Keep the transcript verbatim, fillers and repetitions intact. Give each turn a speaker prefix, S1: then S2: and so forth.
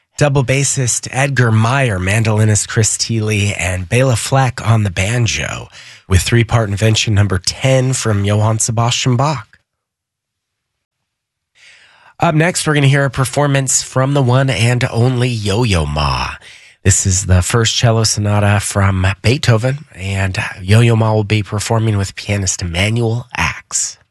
S1: Double bassist Edgar Meyer, mandolinist Chris Thiele, and Bela Fleck on the banjo, with three-part invention number ten from Johann Sebastian Bach. Up next, we're going to hear a performance from the one and only Yo-Yo Ma. This is the first cello sonata from Beethoven, and Yo-Yo Ma will be performing with pianist Emanuel Ax.